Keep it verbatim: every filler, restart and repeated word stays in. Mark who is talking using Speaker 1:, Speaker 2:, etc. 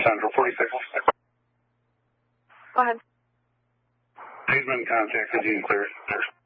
Speaker 1: Central forty-six.
Speaker 2: Go ahead.
Speaker 1: Hazeman contact with you, clear.